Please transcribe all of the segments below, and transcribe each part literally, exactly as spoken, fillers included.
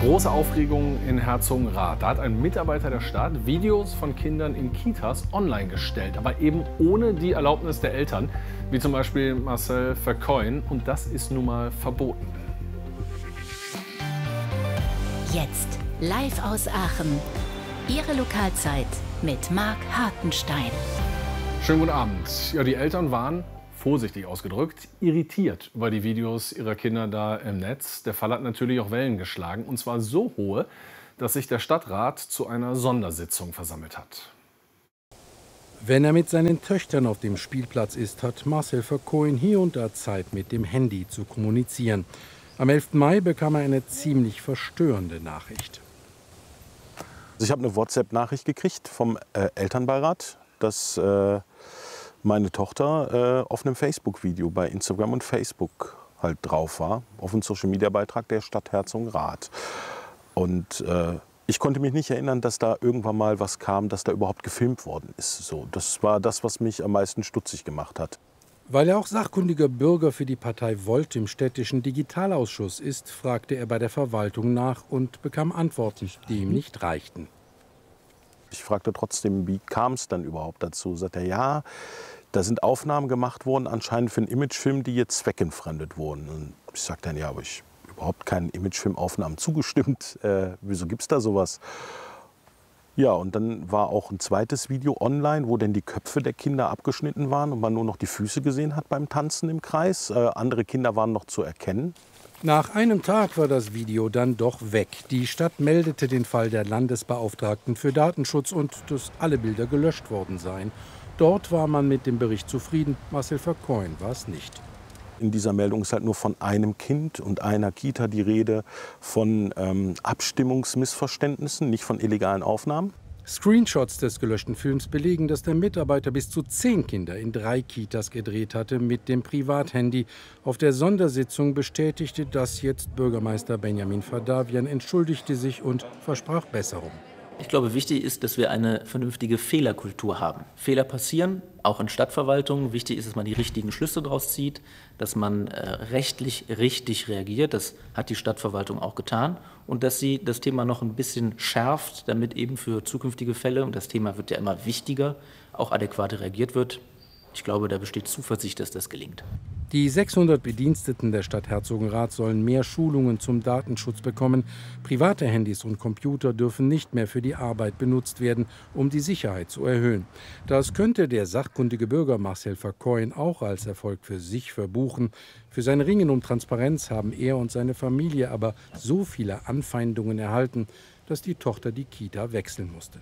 Große Aufregung in Herzogenrath. Da hat ein Mitarbeiter der Stadt Videos von Kindern in Kitas online gestellt, aber eben ohne die Erlaubnis der Eltern, wie zum Beispiel Marcel Vercoyen. Und das ist nun mal verboten. Jetzt live aus Aachen. Ihre Lokalzeit mit Marc Hartenstein. Schönen guten Abend. Ja, die Eltern waren, vorsichtig ausgedrückt, irritiert über die Videos ihrer Kinder da im Netz. Der Fall hat natürlich auch Wellen geschlagen, und zwar so hohe, dass sich der Stadtrat zu einer Sondersitzung versammelt hat. Wenn er mit seinen Töchtern auf dem Spielplatz ist, hat Marcel Vercoyen hier und da Zeit, mit dem Handy zu kommunizieren. Am elften Mai bekam er eine ziemlich verstörende Nachricht. Ich habe eine WhatsApp-Nachricht gekriegt vom äh, Elternbeirat, dass äh, meine Tochter äh, auf einem Facebook-Video bei Instagram und Facebook halt drauf war, auf einem Social-Media-Beitrag der Stadt Herzogenrath. Und äh, ich konnte mich nicht erinnern, dass da irgendwann mal was kam, dass da überhaupt gefilmt worden ist. So, das war das, was mich am meisten stutzig gemacht hat. Weil er auch sachkundiger Bürger für die Partei Volt im städtischen Digitalausschuss ist, fragte er bei der Verwaltung nach und bekam Antworten, die ihm nicht reichten. Ich fragte trotzdem, wie kam es dann überhaupt dazu? Sagt er, ja, da sind Aufnahmen gemacht worden, anscheinend für einen Imagefilm, die jetzt zweckentfremdet wurden. Und ich sagte dann, ja, aber ich habe überhaupt keinen Imagefilmaufnahmen zugestimmt. Äh, wieso gibt es da sowas? Ja, und dann war auch ein zweites Video online, wo dann die Köpfe der Kinder abgeschnitten waren und man nur noch die Füße gesehen hat beim Tanzen im Kreis. Äh, andere Kinder waren noch zu erkennen. Nach einem Tag war das Video dann doch weg. Die Stadt meldete den Fall der Landesbeauftragten für Datenschutz und dass alle Bilder gelöscht worden seien. Dort war man mit dem Bericht zufrieden. Marcel Vercoyen war es nicht. In dieser Meldung ist halt nur von einem Kind und einer Kita die Rede, von ähm, Abstimmungsmissverständnissen, nicht von illegalen Aufnahmen. Screenshots des gelöschten Films belegen, dass der Mitarbeiter bis zu zehn Kinder in drei Kitas gedreht hatte mit dem Privathandy. Auf der Sondersitzung bestätigte das jetzt Bürgermeister Benjamin Fadavian, entschuldigte sich und versprach Besserung. Ich glaube, wichtig ist, dass wir eine vernünftige Fehlerkultur haben. Fehler passieren, auch in Stadtverwaltungen. Wichtig ist, dass man die richtigen Schlüsse daraus zieht, dass man äh, rechtlich richtig reagiert. Das hat die Stadtverwaltung auch getan. Und dass sie das Thema noch ein bisschen schärft, damit eben für zukünftige Fälle, und das Thema wird ja immer wichtiger, auch adäquat reagiert wird. Ich glaube, da besteht Zuversicht, dass das gelingt. Die sechshundert Bediensteten der Stadt Herzogenrath sollen mehr Schulungen zum Datenschutz bekommen. Private Handys und Computer dürfen nicht mehr für die Arbeit benutzt werden, um die Sicherheit zu erhöhen. Das könnte der sachkundige Bürger Marcel Vercoyen auch als Erfolg für sich verbuchen. Für sein Ringen um Transparenz haben er und seine Familie aber so viele Anfeindungen erhalten, dass die Tochter die Kita wechseln musste.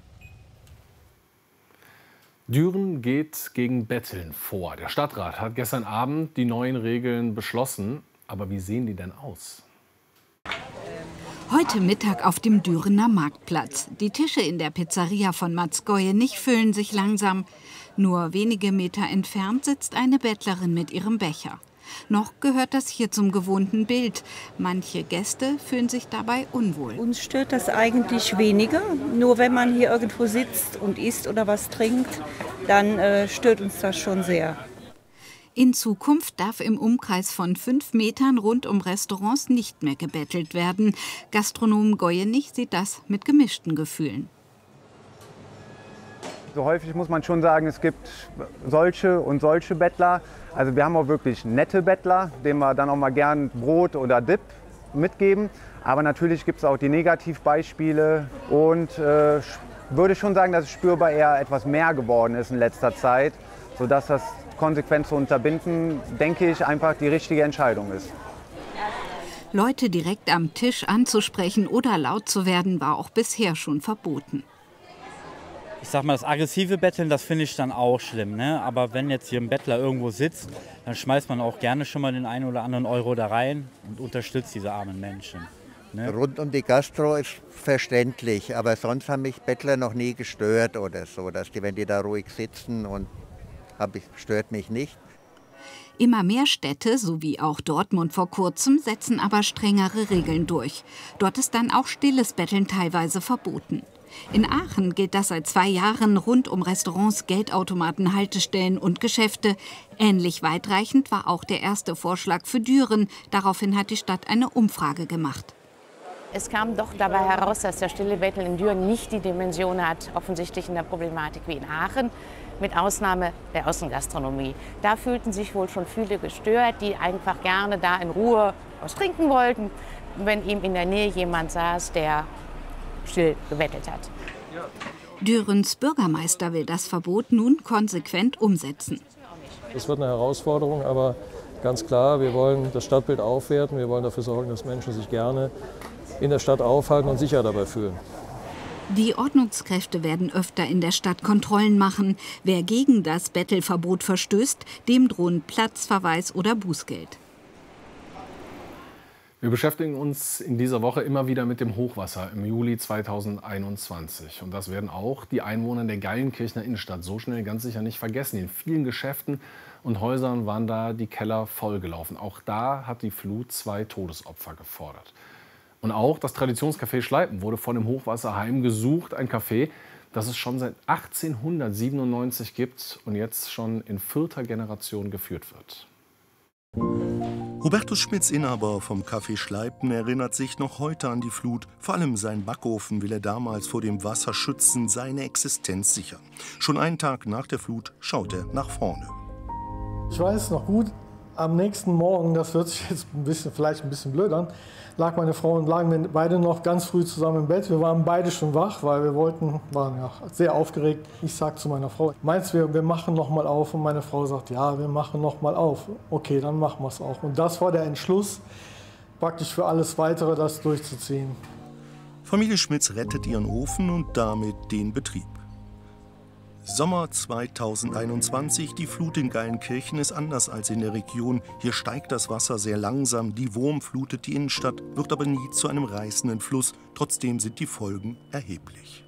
Düren geht gegen Betteln vor. Der Stadtrat hat gestern Abend die neuen Regeln beschlossen. Aber wie sehen die denn aus? Heute Mittag auf dem Dürener Marktplatz. Die Tische in der Pizzeria von Mats Goyenich füllen sich langsam. Nur wenige Meter entfernt sitzt eine Bettlerin mit ihrem Becher. Noch gehört das hier zum gewohnten Bild. Manche Gäste fühlen sich dabei unwohl. Uns stört das eigentlich weniger. Nur wenn man hier irgendwo sitzt und isst oder was trinkt, dann äh, stört uns das schon sehr. In Zukunft darf im Umkreis von fünf Metern rund um Restaurants nicht mehr gebettelt werden. Gastronom Goyenich sieht das mit gemischten Gefühlen. So häufig muss man schon sagen, es gibt solche und solche Bettler. Also wir haben auch wirklich nette Bettler, denen wir dann auch mal gern Brot oder Dip mitgeben. Aber natürlich gibt es auch die Negativbeispiele und äh, würde schon sagen, dass es spürbar eher etwas mehr geworden ist in letzter Zeit, sodass das konsequent zu unterbinden, denke ich, einfach die richtige Entscheidung ist. Leute direkt am Tisch anzusprechen oder laut zu werden, war auch bisher schon verboten. Ich sag mal, das aggressive Betteln, das finde ich dann auch schlimm, ne? Aber wenn jetzt hier ein Bettler irgendwo sitzt, dann schmeißt man auch gerne schon mal den einen oder anderen Euro da rein und unterstützt diese armen Menschen. Ne? Rund um die Gastro ist verständlich, aber sonst haben mich Bettler noch nie gestört oder so, dass die, wenn die da ruhig sitzen und hab ich, stört mich nicht. Immer mehr Städte, so wie auch Dortmund vor kurzem, setzen aber strengere Regeln durch. Dort ist dann auch stilles Betteln teilweise verboten. In Aachen gilt das seit zwei Jahren rund um Restaurants, Geldautomaten, Haltestellen und Geschäfte. Ähnlich weitreichend war auch der erste Vorschlag für Düren. Daraufhin hat die Stadt eine Umfrage gemacht. Es kam doch dabei heraus, dass der stille Bettel in Düren nicht die Dimension hat, offensichtlich in der Problematik wie in Aachen, mit Ausnahme der Außengastronomie. Da fühlten sich wohl schon viele gestört, die einfach gerne da in Ruhe was trinken wollten, wenn ihm in der Nähe jemand saß, der still gebettelt hat. Dürens Bürgermeister will das Verbot nun konsequent umsetzen. Das wird eine Herausforderung, aber ganz klar, wir wollen das Stadtbild aufwerten. Wir wollen dafür sorgen, dass Menschen sich gerne in der Stadt aufhalten und sicher dabei fühlen. Die Ordnungskräfte werden öfter in der Stadt Kontrollen machen. Wer gegen das Bettelverbot verstößt, dem drohen Platzverweis oder Bußgeld. Wir beschäftigen uns in dieser Woche immer wieder mit dem Hochwasser im Juli zweitausendeinundzwanzig. Und das werden auch die Einwohner der Geilenkirchener Innenstadt so schnell ganz sicher nicht vergessen. In vielen Geschäften und Häusern waren da die Keller vollgelaufen. Auch da hat die Flut zwei Todesopfer gefordert. Und auch das Traditionscafé Schleipen wurde vor dem Hochwasser heimgesucht. Ein Café, das es schon seit achtzehnhundertsiebenundneunzig gibt und jetzt schon in vierter Generation geführt wird. Hubertus Schmitz, Inhaber vom Café Schleipen, erinnert sich noch heute an die Flut. Vor allem seinen Backofen will er damals vor dem Wasser schützen, seine Existenz sichern. Schon einen Tag nach der Flut schaut er nach vorne. Ich weiß noch gut, am nächsten Morgen, das hört sich jetzt ein bisschen, vielleicht ein bisschen blöd an, lag meine Frau und lagen wir beide noch ganz früh zusammen im Bett. Wir waren beide schon wach, weil wir wollten, waren ja sehr aufgeregt. Ich sag zu meiner Frau, meinst du, wir machen noch mal auf? Und meine Frau sagt, ja, wir machen noch mal auf. Okay, dann machen wir es auch. Und das war der Entschluss, praktisch für alles Weitere das durchzuziehen. Familie Schmitz rettet ihren Ofen und damit den Betrieb. Sommer zweitausendeinundzwanzig, die Flut in Geilenkirchen ist anders als in der Region. Hier steigt das Wasser sehr langsam, die Wurm flutet die Innenstadt, wird aber nie zu einem reißenden Fluss. Trotzdem sind die Folgen erheblich.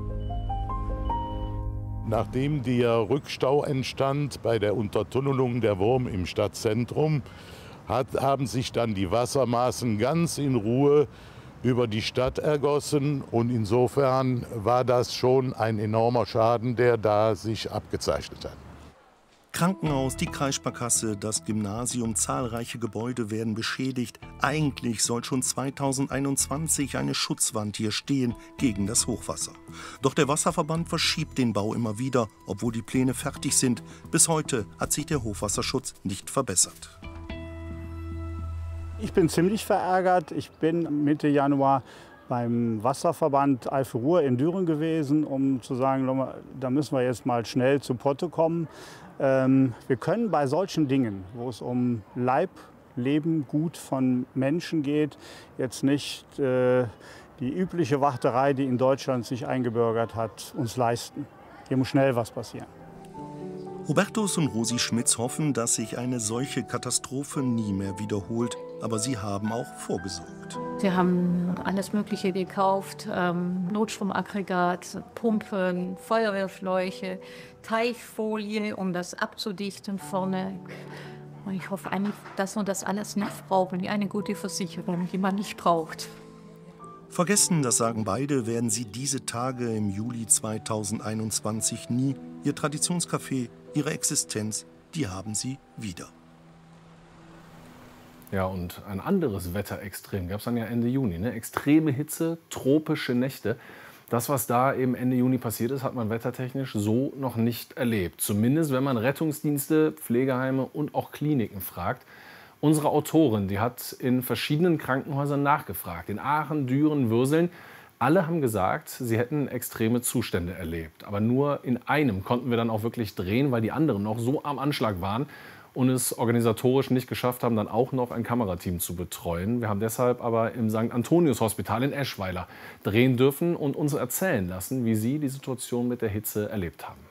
Nachdem der Rückstau entstand bei der Untertunnelung der Wurm im Stadtzentrum, hat, haben sich dann die Wassermassen ganz in Ruhe über die Stadt ergossen. Und insofern war das schon ein enormer Schaden, der da sich abgezeichnet hat. Krankenhaus, die Kreissparkasse, das Gymnasium, zahlreiche Gebäude werden beschädigt. Eigentlich soll schon zweitausendeinundzwanzig eine Schutzwand hier stehen gegen das Hochwasser. Doch der Wasserverband verschiebt den Bau immer wieder, obwohl die Pläne fertig sind. Bis heute hat sich der Hochwasserschutz nicht verbessert. Ich bin ziemlich verärgert. Ich bin Mitte Januar beim Wasserverband Eifel-Ruhr in Düren gewesen, um zu sagen, da müssen wir jetzt mal schnell zu Potte kommen. Ähm, wir können bei solchen Dingen, wo es um Leib, Leben, Gut von Menschen geht, jetzt nicht äh, die übliche Warterei, die in Deutschland sich eingebürgert hat, uns leisten. Hier muss schnell was passieren. Hubertus und Rosi Schmitz hoffen, dass sich eine solche Katastrophe nie mehr wiederholt. Aber sie haben auch vorgesorgt. Sie haben alles Mögliche gekauft, ähm, Notstromaggregat, Pumpen, Feuerwehrschläuche, Teichfolie, um das abzudichten vorne. Und ich hoffe eigentlich, dass wir das alles nicht brauchen, wie eine gute Versicherung, die man nicht braucht. Vergessen, das sagen beide, werden sie diese Tage im Juli zweitausendeinundzwanzig nie. Ihr Traditionscafé, ihre Existenz, die haben sie wieder. Ja, und ein anderes Wetterextrem gab es dann ja Ende Juni. Ne? Extreme Hitze, tropische Nächte. Das, was da eben Ende Juni passiert ist, hat man wettertechnisch so noch nicht erlebt. Zumindest, wenn man Rettungsdienste, Pflegeheime und auch Kliniken fragt. Unsere Autorin, die hat in verschiedenen Krankenhäusern nachgefragt. In Aachen, Düren, Würseln. Alle haben gesagt, sie hätten extreme Zustände erlebt. Aber nur in einem konnten wir dann auch wirklich drehen, weil die anderen noch so am Anschlag waren und es organisatorisch nicht geschafft haben, dann auch noch ein Kamerateam zu betreuen. Wir haben deshalb aber im Sankt Antonius Hospital in Eschweiler drehen dürfen und uns erzählen lassen, wie sie die Situation mit der Hitze erlebt haben.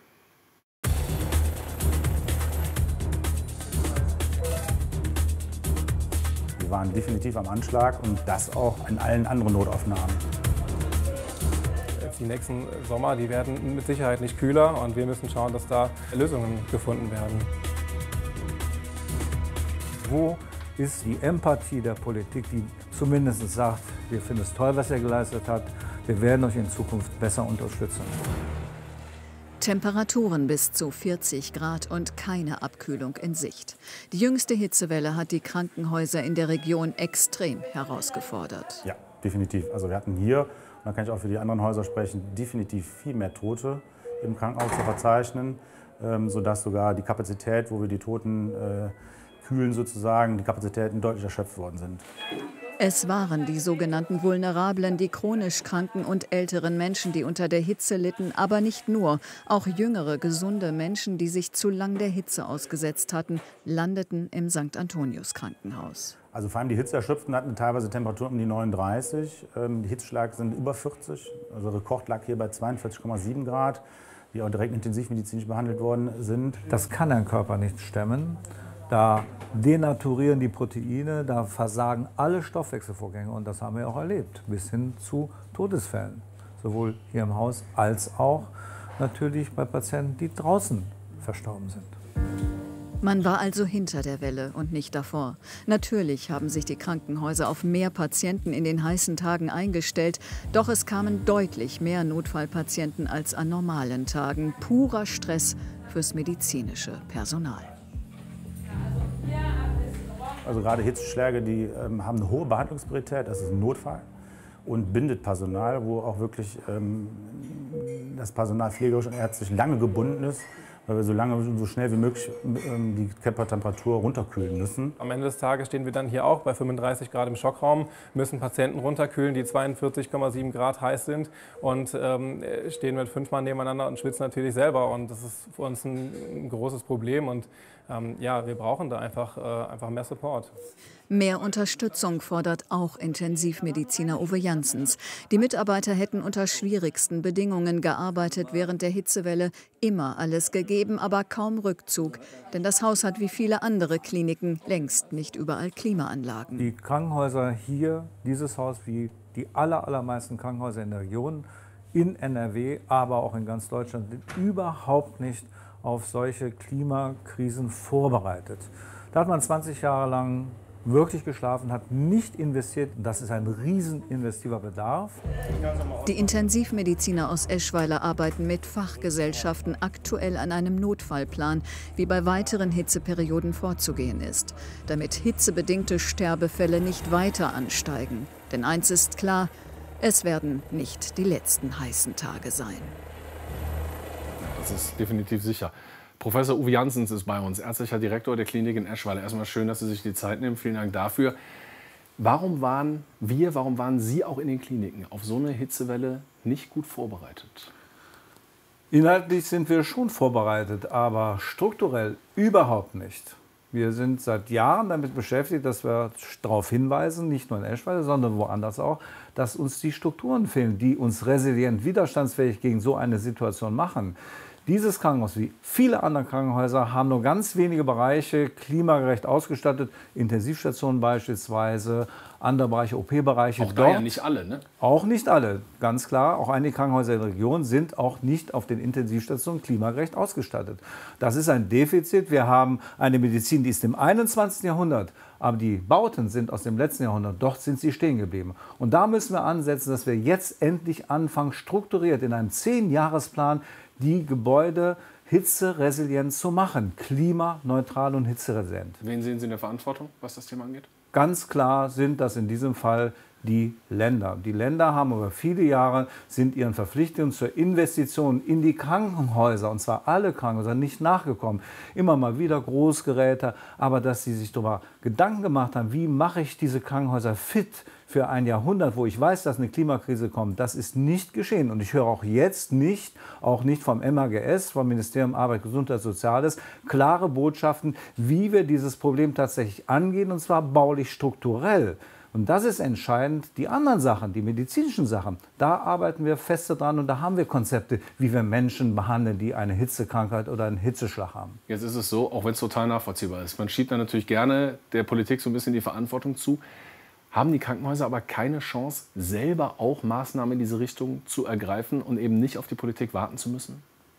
Wir waren definitiv am Anschlag und das auch in allen anderen Notaufnahmen. Die nächsten Sommer, die werden mit Sicherheit nicht kühler und wir müssen schauen, dass da Lösungen gefunden werden. Wo ist die Empathie der Politik, die zumindest sagt, wir finden es toll, was er geleistet hat, wir werden euch in Zukunft besser unterstützen? Temperaturen bis zu vierzig Grad und keine Abkühlung in Sicht. Die jüngste Hitzewelle hat die Krankenhäuser in der Region extrem herausgefordert. Ja, definitiv. Also wir hatten hier, und da kann ich auch für die anderen Häuser sprechen, definitiv viel mehr Tote im Krankenhaus zu verzeichnen, ähm, sodass sogar die Kapazität, wo wir die Toten äh, kühlen sozusagen, die Kapazitäten deutlich erschöpft worden sind. Es waren die sogenannten Vulnerablen, die chronisch kranken und älteren Menschen, die unter der Hitze litten, aber nicht nur. Auch jüngere, gesunde Menschen, die sich zu lang der Hitze ausgesetzt hatten, landeten im Sankt Antonius Krankenhaus. Also vor allem die Hitzeerschöpften hatten teilweise Temperaturen um die neununddreißig. Die Hitzschläge sind über vierzig. Also Rekord lag hier bei zweiundvierzig Komma sieben Grad, die auch direkt intensivmedizinisch behandelt worden sind. Das kann ein Körper nicht stemmen. Da denaturieren die Proteine, da versagen alle Stoffwechselvorgänge und das haben wir auch erlebt, bis hin zu Todesfällen, sowohl hier im Haus als auch natürlich bei Patienten, die draußen verstorben sind. Man war also hinter der Welle und nicht davor. Natürlich haben sich die Krankenhäuser auf mehr Patienten in den heißen Tagen eingestellt, doch es kamen deutlich mehr Notfallpatienten als an normalen Tagen. Purer Stress fürs medizinische Personal. Also gerade Hitzeschläge, die ähm, haben eine hohe Behandlungspriorität, das ist ein Notfall und bindet Personal, wo auch wirklich ähm, das Personal pflegerisch und ärztlich lange gebunden ist, weil wir so lange, so schnell wie möglich ähm, die Körpertemperatur runterkühlen müssen. Am Ende des Tages stehen wir dann hier auch bei fünfunddreißig Grad im Schockraum, müssen Patienten runterkühlen, die zweiundvierzig Komma sieben Grad heiß sind und ähm, stehen mit fünf Mann nebeneinander und schwitzen natürlich selber und das ist für uns ein, ein großes Problem und ähm, ja, wir brauchen da einfach, äh, einfach mehr Support. Mehr Unterstützung fordert auch Intensivmediziner Uwe Janssens. Die Mitarbeiter hätten unter schwierigsten Bedingungen gearbeitet während der Hitzewelle, immer alles gegeben, aber kaum Rückzug. Denn das Haus hat wie viele andere Kliniken längst nicht überall Klimaanlagen. Die Krankenhäuser hier, dieses Haus wie die aller, allermeisten Krankenhäuser in der Region, in N R W, aber auch in ganz Deutschland, sind überhaupt nicht auf solche Klimakrisen vorbereitet. Da hat man zwanzig Jahre lang wirklich geschlafen, hat nicht investiert. Das ist ein riesen investiver Bedarf. Die Intensivmediziner aus Eschweiler arbeiten mit Fachgesellschaften aktuell an einem Notfallplan, wie bei weiteren Hitzeperioden vorzugehen ist, damit hitzebedingte Sterbefälle nicht weiter ansteigen. Denn eins ist klar, es werden nicht die letzten heißen Tage sein. Das ist definitiv sicher. Professor Uwe Janssens ist bei uns, ärztlicher Direktor der Klinik in Eschweiler. Erstmal schön, dass Sie sich die Zeit nehmen. Vielen Dank dafür. Warum waren wir, warum waren Sie auch in den Kliniken auf so eine Hitzewelle nicht gut vorbereitet? Inhaltlich sind wir schon vorbereitet, aber strukturell überhaupt nicht. Wir sind seit Jahren damit beschäftigt, dass wir darauf hinweisen, nicht nur in Eschweiler, sondern woanders auch, dass uns die Strukturen fehlen, die uns resilient, widerstandsfähig gegen so eine Situation machen. Dieses Krankenhaus, wie viele andere Krankenhäuser, haben nur ganz wenige Bereiche klimagerecht ausgestattet. Intensivstationen beispielsweise, andere Bereiche, O P-Bereiche. Auch da ja nicht alle, ne? Auch nicht alle, ganz klar. Auch einige Krankenhäuser in der Region sind auch nicht auf den Intensivstationen klimagerecht ausgestattet. Das ist ein Defizit. Wir haben eine Medizin, die ist im einundzwanzigsten Jahrhundert. Aber die Bauten sind aus dem letzten Jahrhundert. Dort sind sie stehen geblieben. Und da müssen wir ansetzen, dass wir jetzt endlich anfangen, strukturiert in einem Zehn-Jahres-Plan die Gebäude hitzeresilient zu machen, klimaneutral und hitzeresilient. Wen sehen Sie in der Verantwortung, was das Thema angeht? Ganz klar sind das in diesem Fall die Länder. Die Länder haben über viele Jahre sind ihren Verpflichtungen zur Investition in die Krankenhäuser, und zwar alle Krankenhäuser, nicht nachgekommen. Immer mal wieder Großgeräte, aber dass sie sich darüber Gedanken gemacht haben, wie mache ich diese Krankenhäuser fit für ein Jahrhundert, wo ich weiß, dass eine Klimakrise kommt, das ist nicht geschehen. Und ich höre auch jetzt nicht, auch nicht vom M A G S, vom Ministerium Arbeit, Gesundheit, Soziales, klare Botschaften, wie wir dieses Problem tatsächlich angehen, und zwar baulich strukturell. Und das ist entscheidend. Die anderen Sachen, die medizinischen Sachen, da arbeiten wir feste dran und da haben wir Konzepte, wie wir Menschen behandeln, die eine Hitzekrankheit oder einen Hitzeschlag haben. Jetzt ist es so, auch wenn es total nachvollziehbar ist, man schiebt dann natürlich gerne der Politik so ein bisschen die Verantwortung zu. Haben die Krankenhäuser aber keine Chance, selber auch Maßnahmen in diese Richtung zu ergreifen und eben nicht auf die Politik warten zu müssen?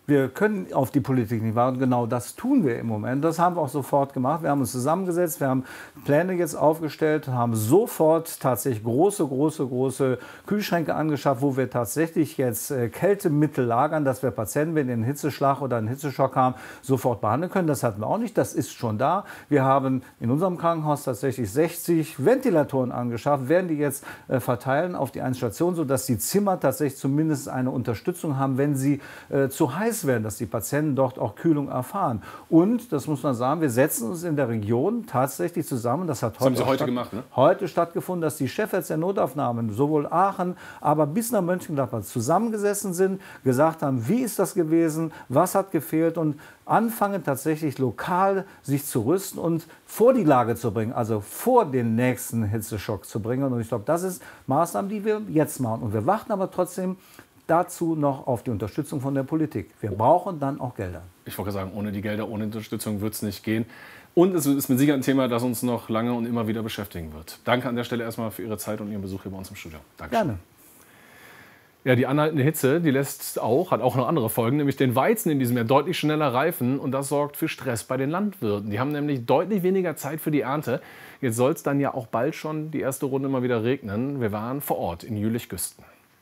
Wir können auf die Politik nicht warten. Genau das tun wir im Moment. Das haben wir auch sofort gemacht. Wir haben uns zusammengesetzt, wir haben Pläne jetzt aufgestellt, haben sofort tatsächlich große, große, große Kühlschränke angeschafft, wo wir tatsächlich jetzt äh, Kältemittel lagern, dass wir Patienten, wenn die einen Hitzeschlag oder einen Hitzeschock haben, sofort behandeln können. Das hatten wir auch nicht. Das ist schon da. Wir haben in unserem Krankenhaus tatsächlich sechzig Ventilatoren angeschafft, werden die jetzt äh, verteilen auf die einzelnen Stationen, sodass die Zimmer tatsächlich zumindest eine Unterstützung haben, wenn sie äh, zu heiß werden, dass die Patienten dort auch Kühlung erfahren. Und, das muss man sagen, wir setzen uns in der Region tatsächlich zusammen. Das hat Das haben heute, Sie heute statt, gemacht, ne? heute stattgefunden, dass die Chefärzte der Notaufnahmen, sowohl Aachen, aber bis nach Mönchengladbach zusammengesessen sind, gesagt haben, wie ist das gewesen, was hat gefehlt und anfangen tatsächlich lokal sich zu rüsten und vor die Lage zu bringen, also vor den nächsten Hitzeschock zu bringen. Und ich glaube, das ist Maßnahmen, die wir jetzt machen. Und wir warten aber trotzdem dazu noch auf die Unterstützung von der Politik. Wir brauchen dann auch Gelder. Ich wollte sagen, ohne die Gelder, ohne Unterstützung wird es nicht gehen. Und es ist mit Sicherheit ein Thema, das uns noch lange und immer wieder beschäftigen wird. Danke an der Stelle erstmal für Ihre Zeit und Ihren Besuch hier bei uns im Studio. Dankeschön. Gerne. Ja, die anhaltende Hitze, die lässt auch, hat auch noch andere Folgen, nämlich den Weizen in diesem Jahr deutlich schneller reifen. Und das sorgt für Stress bei den Landwirten. Die haben nämlich deutlich weniger Zeit für die Ernte. Jetzt soll es dann ja auch bald schon die erste Runde mal wieder regnen. Wir waren vor Ort in Jülich-Güsten.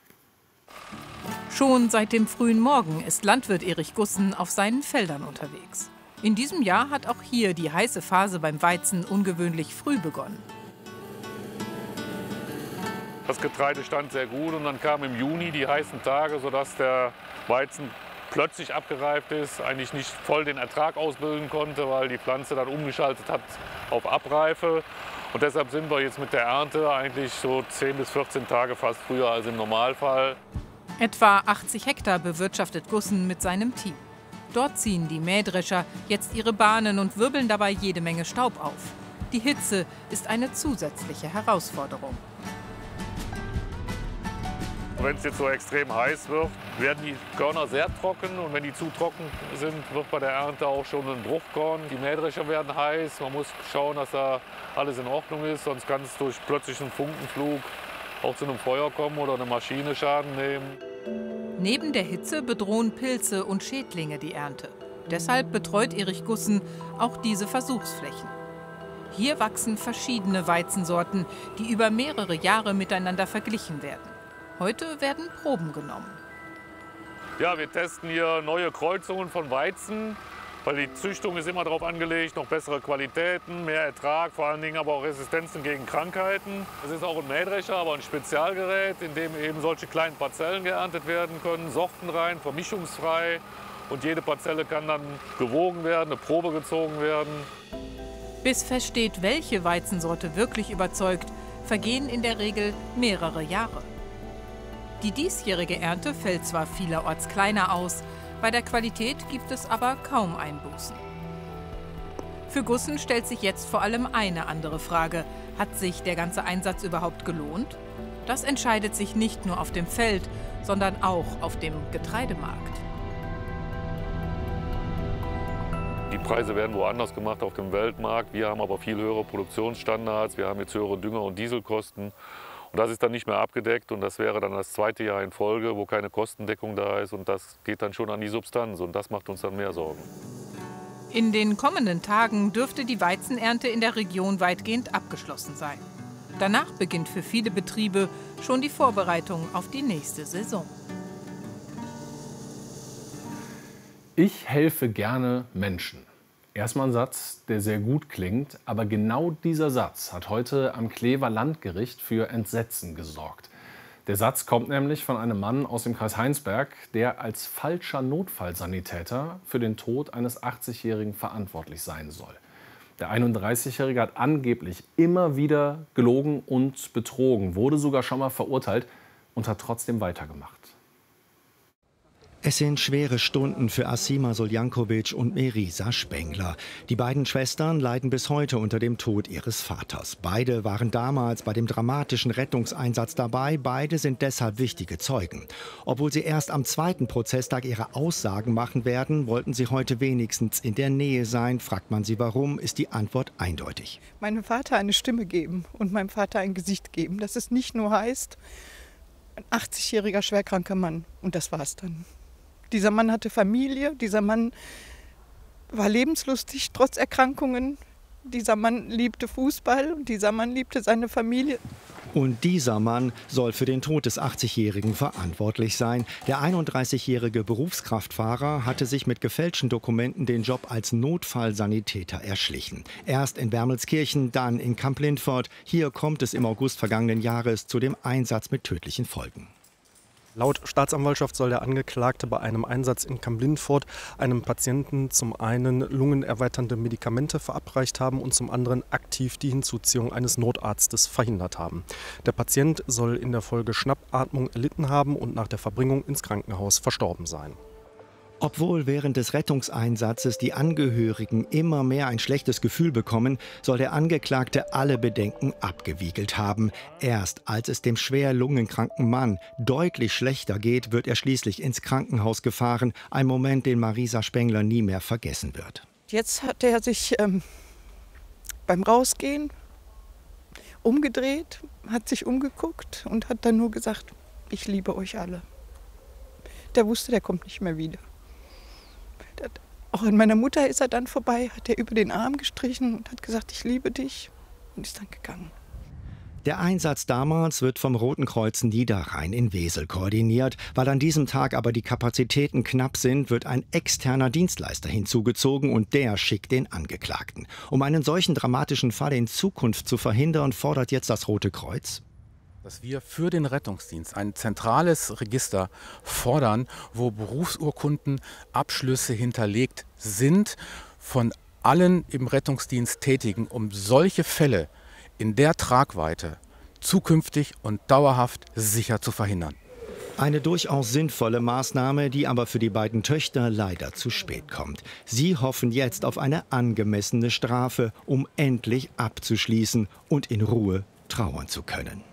Schon seit dem frühen Morgen ist Landwirt Erich Gussen auf seinen Feldern unterwegs. In diesem Jahr hat auch hier die heiße Phase beim Weizen ungewöhnlich früh begonnen. Das Getreide stand sehr gut und dann kamen im Juni die heißen Tage, sodass der Weizen plötzlich abgereift ist, eigentlich nicht voll den Ertrag ausbilden konnte, weil die Pflanze dann umgeschaltet hat auf Abreife. Und deshalb sind wir jetzt mit der Ernte eigentlich so zehn bis vierzehn Tage fast früher als im Normalfall. Etwa achtzig Hektar bewirtschaftet Gussen mit seinem Team. Dort ziehen die Mähdrescher jetzt ihre Bahnen und wirbeln dabei jede Menge Staub auf. Die Hitze ist eine zusätzliche Herausforderung. Wenn es jetzt so extrem heiß wird, werden die Körner sehr trocken. Und wenn die zu trocken sind, wird bei der Ernte auch schon ein Bruchkorn. Die Mähdrescher werden heiß. Man muss schauen, dass da alles in Ordnung ist. Sonst kann es durch plötzlichen Funkenflug auch zu einem Feuer kommen oder eine Maschine Schaden nehmen. Neben der Hitze bedrohen Pilze und Schädlinge die Ernte. Deshalb betreut Erich Gussen auch diese Versuchsflächen. Hier wachsen verschiedene Weizensorten, die über mehrere Jahre miteinander verglichen werden. Heute werden Proben genommen. Ja, wir testen hier neue Kreuzungen von Weizen, weil die Züchtung ist immer darauf angelegt, noch bessere Qualitäten, mehr Ertrag, vor allen Dingen aber auch Resistenzen gegen Krankheiten. Es ist auch ein Mähdrescher, aber ein Spezialgerät, in dem eben solche kleinen Parzellen geerntet werden können, sortenrein, vermischungsfrei. Und jede Parzelle kann dann gewogen werden, eine Probe gezogen werden. Bis feststeht, welche Weizensorte wirklich überzeugt, vergehen in der Regel mehrere Jahre. Die diesjährige Ernte fällt zwar vielerorts kleiner aus, bei der Qualität gibt es aber kaum Einbußen. Für Gussen stellt sich jetzt vor allem eine andere Frage. Hat sich der ganze Einsatz überhaupt gelohnt? Das entscheidet sich nicht nur auf dem Feld, sondern auch auf dem Getreidemarkt. Die Preise werden woanders gemacht auf dem Weltmarkt. Wir haben aber viel höhere Produktionsstandards. Wir haben jetzt höhere Dünger- und Dieselkosten. Und das ist dann nicht mehr abgedeckt und das wäre dann das zweite Jahr in Folge, wo keine Kostendeckung da ist. Und das geht dann schon an die Substanz und das macht uns dann mehr Sorgen. In den kommenden Tagen dürfte die Weizenernte in der Region weitgehend abgeschlossen sein. Danach beginnt für viele Betriebe schon die Vorbereitung auf die nächste Saison. Ich helfe gerne Menschen. Erstmal ein Satz, der sehr gut klingt, aber genau dieser Satz hat heute am Clever Landgericht für Entsetzen gesorgt. Der Satz kommt nämlich von einem Mann aus dem Kreis Heinsberg, der als falscher Notfallsanitäter für den Tod eines achtzigjährigen verantwortlich sein soll. Der einunddreißigjährige hat angeblich immer wieder gelogen und betrogen, wurde sogar schon mal verurteilt und hat trotzdem weitergemacht. Es sind schwere Stunden für Asima Soljankovic und Merisa Spengler. Die beiden Schwestern leiden bis heute unter dem Tod ihres Vaters. Beide waren damals bei dem dramatischen Rettungseinsatz dabei. Beide sind deshalb wichtige Zeugen. Obwohl sie erst am zweiten Prozesstag ihre Aussagen machen werden, wollten sie heute wenigstens in der Nähe sein. Fragt man sie warum, ist die Antwort eindeutig. Meinem Vater eine Stimme geben und meinem Vater ein Gesicht geben. Dass es nicht nur heißt, ein achtzigjähriger schwerkranker Mann. Und das war's dann. Dieser Mann hatte Familie, dieser Mann war lebenslustig, trotz Erkrankungen. Dieser Mann liebte Fußball und dieser Mann liebte seine Familie. Und dieser Mann soll für den Tod des achtzigjährigen verantwortlich sein. Der einunddreißigjährige Berufskraftfahrer hatte sich mit gefälschten Dokumenten den Job als Notfallsanitäter erschlichen. Erst in Wermelskirchen, dann in Kamp-Lintfort. Hier kommt es im August vergangenen Jahres zu dem Einsatz mit tödlichen Folgen. Laut Staatsanwaltschaft soll der Angeklagte bei einem Einsatz in Kamp-Lintfort einem Patienten zum einen lungenerweiternde Medikamente verabreicht haben und zum anderen aktiv die Hinzuziehung eines Notarztes verhindert haben. Der Patient soll in der Folge Schnappatmung erlitten haben und nach der Verbringung ins Krankenhaus verstorben sein. Obwohl während des Rettungseinsatzes die Angehörigen immer mehr ein schlechtes Gefühl bekommen, soll der Angeklagte alle Bedenken abgewiegelt haben. Erst als es dem schwer lungenkranken Mann deutlich schlechter geht, wird er schließlich ins Krankenhaus gefahren. Ein Moment, den Marisa Spengler nie mehr vergessen wird. Jetzt hat er sich ähm, beim Rausgehen umgedreht, hat sich umgeguckt und hat dann nur gesagt, ich liebe euch alle. Der wusste, der kommt nicht mehr wieder. Auch an meiner Mutter ist er dann vorbei, hat er über den Arm gestrichen und hat gesagt, ich liebe dich, und ist dann gegangen. Der Einsatz damals wird vom Roten Kreuz Niederrhein in Wesel koordiniert. Weil an diesem Tag aber die Kapazitäten knapp sind, wird ein externer Dienstleister hinzugezogen und der schickt den Angeklagten. Um einen solchen dramatischen Fall in Zukunft zu verhindern, fordert jetzt das Rote Kreuz, dass wir für den Rettungsdienst ein zentrales Register fordern, wo Berufsurkunden, Abschlüsse hinterlegt sind von allen im Rettungsdienst Tätigen, um solche Fälle in der Tragweite zukünftig und dauerhaft sicher zu verhindern. Eine durchaus sinnvolle Maßnahme, die aber für die beiden Töchter leider zu spät kommt. Sie hoffen jetzt auf eine angemessene Strafe, um endlich abzuschließen und in Ruhe trauern zu können.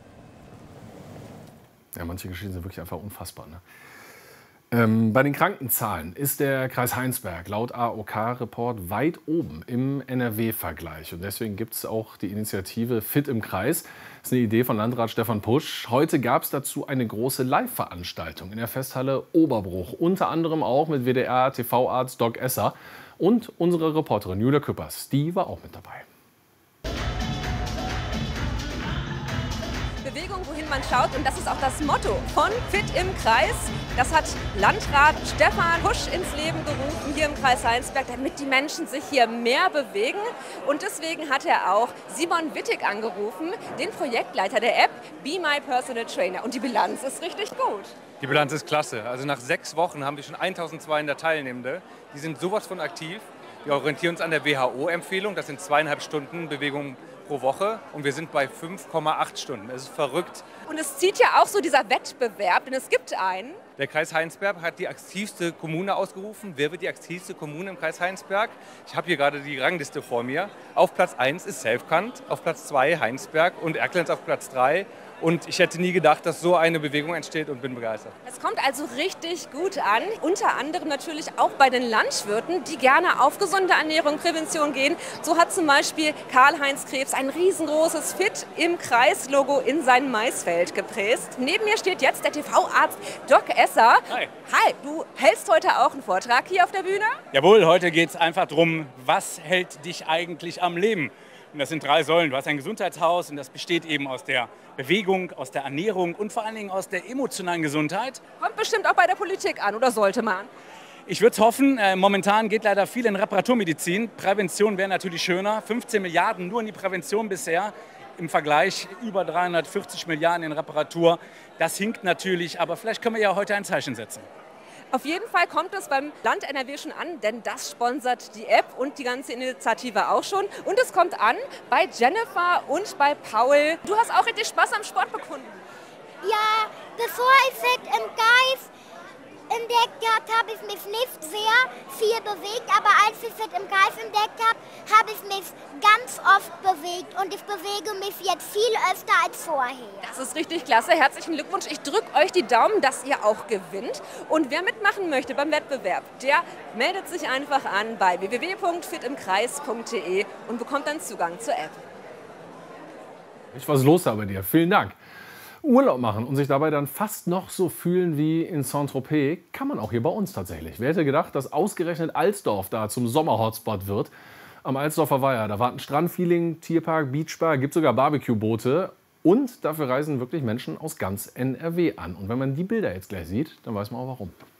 Ja, manche Geschichten sind wirklich einfach unfassbar. Ne? Ähm, bei den Krankenzahlen ist der Kreis Heinsberg laut A O K-Report weit oben im N R W-Vergleich. Und deswegen gibt es auch die Initiative Fit im Kreis. Das ist eine Idee von Landrat Stefan Pusch. Heute gab es dazu eine große Live-Veranstaltung in der Festhalle Oberbruch. Unter anderem auch mit W D R-T V-Arzt Doc Esser und unsere Reporterin Julia Küppers. Die war auch mit dabei. Bewegung, wohin man schaut. Und das ist auch das Motto von Fit im Kreis. Das hat Landrat Stefan Pusch ins Leben gerufen hier im Kreis Heinsberg, damit die Menschen sich hier mehr bewegen. Und deswegen hat er auch Simon Wittig angerufen, den Projektleiter der App Be My Personal Trainer. Und die Bilanz ist richtig gut. Die Bilanz ist klasse. Also nach sechs Wochen haben wir schon eintausendzweihundert Teilnehmende. Die sind sowas von aktiv. Wir orientieren uns an der W H O-Empfehlung. Das sind zweieinhalb Stunden Bewegung pro Woche und wir sind bei fünf Komma acht Stunden. Es ist verrückt. Und es zieht ja auch so dieser Wettbewerb, denn es gibt einen. Der Kreis Heinsberg hat die aktivste Kommune ausgerufen. Wer wird die aktivste Kommune im Kreis Heinsberg? Ich habe hier gerade die Rangliste vor mir. Auf Platz eins ist Selfkant, auf Platz zwei Heinsberg und Erkelenz auf Platz drei. Und ich hätte nie gedacht, dass so eine Bewegung entsteht und bin begeistert. Es kommt also richtig gut an. Unter anderem natürlich auch bei den Landwirten, die gerne auf gesunde Ernährung, Prävention gehen. So hat zum Beispiel Karl-Heinz Krebs ein riesengroßes Fit im Kreis-Logo in sein Maisfeld gepresst. Neben mir steht jetzt der T V-Arzt Doc Esser. Hi. Hi, du hältst heute auch einen Vortrag hier auf der Bühne? Jawohl, heute geht es einfach darum, was hält dich eigentlich am Leben? Und das sind drei Säulen. Du hast ein Gesundheitshaus und das besteht eben aus der Bewegung, aus der Ernährung und vor allen Dingen aus der emotionalen Gesundheit. Kommt bestimmt auch bei der Politik an, oder sollte man? Ich würde es hoffen. Äh, momentan geht leider viel in Reparaturmedizin. Prävention wäre natürlich schöner. fünfzehn Milliarden nur in die Prävention bisher. Im Vergleich über dreihundertvierzig Milliarden in Reparatur. Das hinkt natürlich, aber vielleicht können wir ja heute ein Zeichen setzen. Auf jeden Fall kommt es beim Land N R W schon an, denn das sponsert die App und die ganze Initiative auch schon. Und es kommt an bei Jennifer und bei Paul. Du hast auch richtig Spaß am Sport befunden. Ja, bevor ich Fit im Kreis entdeckt habe, habe ich mich nicht sehr viel bewegt. Aber als ich Fit im Kreis entdeckt habe, habe ich mich ganz oft bewegt. Und ich bewege mich jetzt viel öfter als vorher. Das ist richtig klasse. Herzlichen Glückwunsch. Ich drücke euch die Daumen, dass ihr auch gewinnt. Und wer mitmachen möchte beim Wettbewerb, der meldet sich einfach an bei w w w punkt fit im kreis punkt d e und bekommt dann Zugang zur App. Ich was los da bei dir. Vielen Dank. Urlaub machen und sich dabei dann fast noch so fühlen wie in Saint-Tropez kann man auch hier bei uns tatsächlich. Wer hätte gedacht, dass ausgerechnet Alsdorf da zum Sommer-Hotspot wird? Am Alsdorfer Weiher, da warten Strandfeeling, Tierpark, Beachbar, gibt sogar Barbecue-Boote. Und dafür reisen wirklich Menschen aus ganz N R W an. Und wenn man die Bilder jetzt gleich sieht, dann weiß man auch warum.